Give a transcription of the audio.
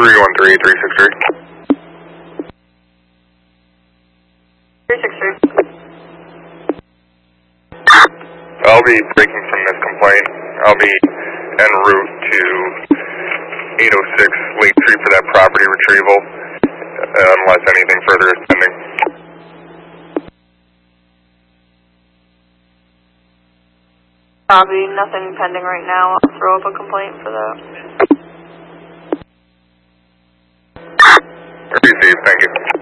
313-363. 363. I'll be breaking from this complaint. I'll be en route to 806 Lake Street for that property retrieval, unless anything further is pending. Copy, nothing pending right now. I'll throw up a complaint for that. Received, thank you.